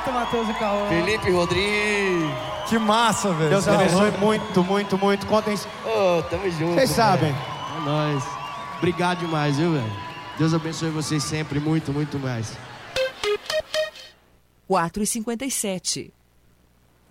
muito, Matheus e Cauã. Felipe Rodrigues. Que massa, velho. Deus abençoe muito, muito, muito. Contem. Tamo junto. Vocês sabem. É nóis. Obrigado demais, viu, velho? Deus abençoe vocês sempre, muito, muito mais. 4h57.